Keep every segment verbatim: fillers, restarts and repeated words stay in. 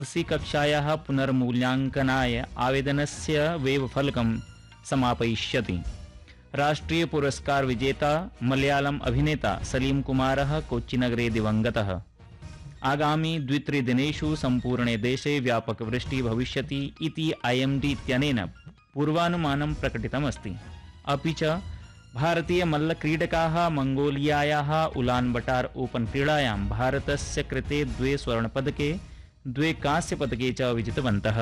सी कक्षायाः पुनर्मूल्याङ्कनाय आवेदनस्य वेबफलकं समापयिष्यति। राष्ट्रीय पुरस्कार विजेता मलयालम अभिनेता सलीम कुमारः कोच्चिनगरे दिवंगतः। आगामी द्वित्रिदिनेषु सम्पूर्णे देशे व्यापकवृष्टिः भविष्यति इति आईएमडी इत्यनेन पूर्वानुमानं प्रकटितमस्ति। अपि च भारतीयमल्लक्रीडकाः मंगोलियायाः उलानबटार ओपन क्रीडायां भारतस्य कृते द्वे स्वर्णपदके द्वे कांस्यपदके च विजितवन्तः।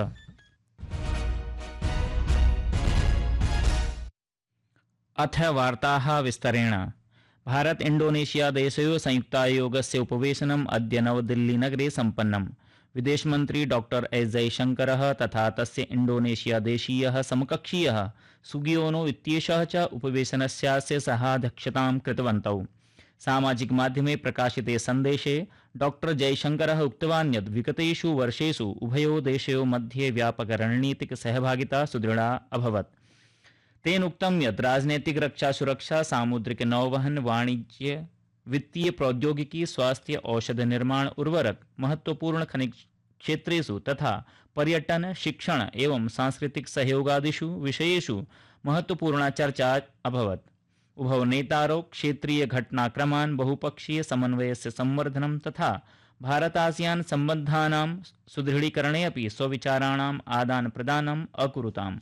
अथ वार्ताः विस्तरेण। भारत इंडोनेशिया देशयोः संयुक्तायोगस्य उपवेशनम् अद्य नवदिल्लीनगरे सम्पन्नम्। विदेशमन्त्री डॉक्टर एस जयशंकरः तथा तस्य इंडोनेशिया देशीयः समकक्षीयः सुगियोनो इत्येषः च उपवेशनस्यास्य सहाध्यक्षतां कृतवन्तौ। सामाजिक माध्यमे प्रकाशिते सन्देशे डॉक्टर जयशंकरः उक्तवान् यत् विगतेषु वर्षेषु उभयोः देशयोः मध्ये व्यापक रणनीतिक सहभागिता सुदृढ़ा अभवत्। तेन उक्तं यत् राजनैतिक रक्षा सुरक्षा सामुद्रिक नौवहन वाणिज्य वित्तीय प्रौद्योगिकी स्वास्थ्य औषध निर्माण उर्वरक महत्वपूर्ण खनिज क्षेत्रेषु तथा पर्यटन शिक्षण एवं सांस्कृतिक सहयोगादिषु विषयेषु महत्वपूर्णा चर्चा अभवत्। उभौ नेतारौ क्षेत्रीय घटनाक्रमान् बहुपक्षीय समन्वयस्य संवर्धनं तथा भारत-आसियान सम्बन्धानां सुदृढीकरणे अपि स्वविचाराणाम् आदानप्रदानम् अकुरुताम्।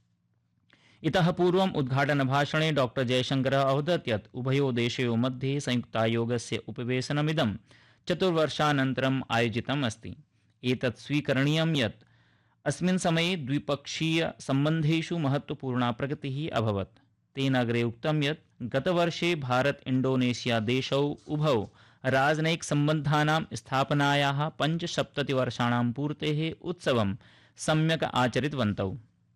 इतः पूर्वम् उद्घाटन भाषणे डॉक्टर जयशंकरः अवदत् यत् उभयोः देशयोः मध्ये संयुक्तायोगस्य उपवेशनमिदं चतुर्वर्षानन्तरम् आयोजितम् अस्ति। एतत् स्वीकरणीयं यत् अस्मिन् समये द्विपक्षीय सम्बन्धेषु महत्वपूर्णा प्रगतिः अभवत्। तेन अग्रे उक्तं यत् गतवर्षे भारत इंडोनेशिया देशौ उभौ राजनयिक सम्बन्धानां स्थापनायाः पञ्चसप्ततिवर्षाणां पूर्तेः उत्सवं सम्यक् आचरितवन्तौ।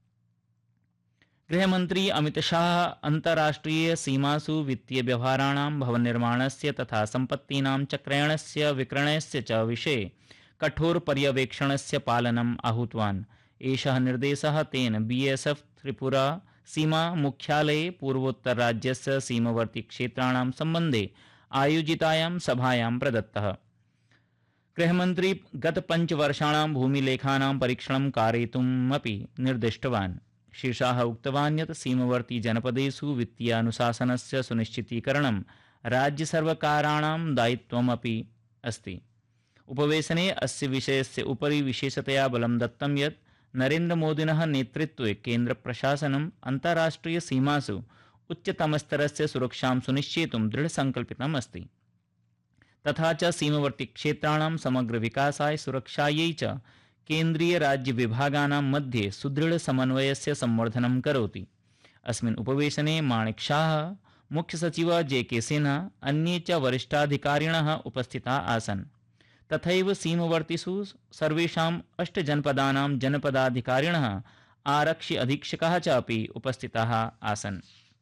गृहमंत्री अमित शाह अंतर्राष्ट्रीय सीमासु वित्तीय व्यवहाराणां भवन निर्माणस्य तथा सम्पत्तीनां च क्रयणस्य विक्रयणस्य च विषये कठोर पर्यवेक्षणस्य पालनम् आहूतवान्। एषः निर्देशः तेन बीएसएफ त्रिपुरा सीमा मुख्यालये पूर्वोत्तर राज्यस्य सीमवर्ती क्षेत्राणां सम्बन्धे आयोजितायां सभायां प्रदत्तः। गृहमंत्री गत पञ्चवर्षाणां भूमिलेखानां परीक्षणं कारयितुमपि निर्दिष्टवान्। श्री शाह उक्तवान् यत् सीमवर्ती जनपदेषु वित्तीयानुशासनस्य सुनिश्चितीकरणं राज्यसर्वकाराणां दायित्वमपि अस्ति। उपवेशने अस्य विषयस्य उपरि विशेषतया बलं दत्तं यत् नरेन्द्रमोदिनः नेतृत्वे केन्द्रप्रशासनम् अन्ताराष्ट्रिय सीमासु उच्चतमस्तरस्य सुरक्षां सुनिश्चेतुं दृढसङ्कल्पितम् अस्ति तथा च सीमवर्ती क्षेत्राणां समग्र विकासाय सुरक्षायै च केन्द्रीय राज्य विभागानां मध्ये सुदृढ़ समन्वयस्य संवर्धनं करोति। अस्मिन् उपवेशने माणिक शाह, मुख्य सचिव जे के सिन्हा, अन्ये च वरिष्ठाधिकारिणः उपस्थिताः आसन्। तथैव सीमवर्तिषु सर्वेषाम् अष्ट जनपदानां जनपदाधिकारिणः, आरक्षि अधीक्षकाः च अपि उपस्थिताः आसन्।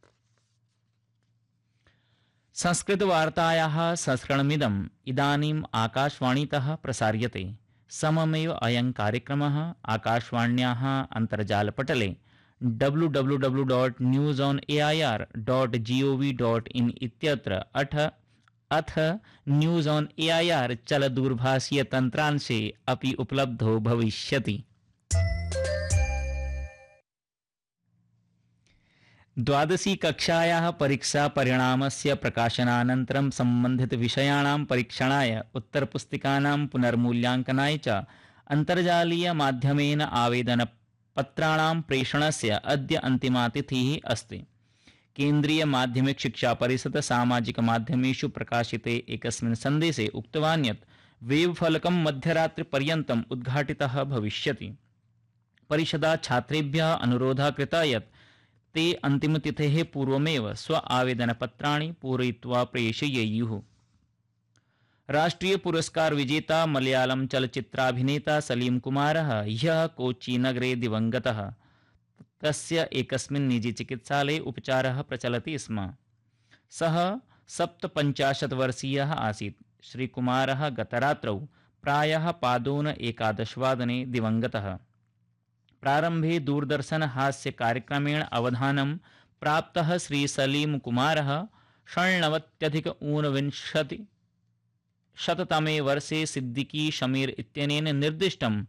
संस्कृतवार्तायाः संस्करणमिदम् इदानीम् आकाशवाणीतः प्रसार्यते। सममेव अयं कार्यक्रमः आकाशवाण्याः अन्तर्जालपटले W W W dot news on A I R dot G O V dot in इत्यत्र अथ अथ news on A I R चलदूरभाषीय तन्त्रांशे अपि उपलब्धो भविष्यति। द्वादशी कक्षायाः परीक्षा परिणामस्य प्रकाशनानन्तरं सम्बन्धित विषयाणां परीक्षणाय उत्तरपुस्तिकानां पुनर्मूल्याङ्कनाय च अन्तर्जालीय माध्यमेन आवेदनपत्राणां प्रेषणस्य अद्य अन्तिमा तिथिः अस्ति। केन्द्रीय माध्यमिक शिक्षा परिषद सामाजिक माध्यमेषु प्रकाशिते एकस्मिन् सन्देशे उक्तवान् यत् वेबफलकं मध्यरात्रिपर्यन्तम् उद्घाटितः भविष्यति। परिषदा छात्रेभ्यः अनुरोधः कृतः यत् ते अन्तिमतिथेः पूर्वमेव स्व आवेदनपत्राणि पूरयित्वा प्रेषयेयुः। राष्ट्रीय पुरस्कार विजेता मलयालम चलचित्राभिनेता सलीम कुमारः ह्यः कोच्चि नगरे दिवंगतः। तस्य एकस्मिन् निजी चिकित्सालये उपचारः प्रचलति स्म। सः सप्तपञ्चाशत् वर्षीयः आसीत्। श्रीकुमारः गतरात्रौ प्रायः पादोन एकादशवादने दिवंगतः। प्रारंभे दूरदर्शन हास्य कार्यक्रमेण अवधानं प्राप्तः श्री सलीम कुमारः षण्णवत्यधिक ऊनविंशति शततमे वर्षे सिद्दीकी शमीर इत्यनेन निर्दिष्टं